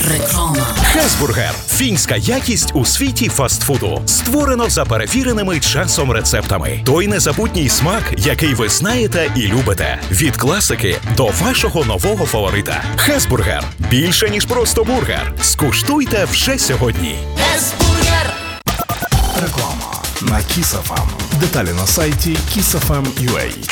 Реклама. Хесбургер – фінська якість у світі фастфуду. Створено за перевіреними часом рецептами. Той незабутній смак, який ви знаєте і любите. Від класики до вашого нового фаворита. Хесбургер – більше, ніж просто бургер. Скуштуйте вже сьогодні. Хесбургер. Реклама на Kiss FM. Деталі на сайті kissfm.ua.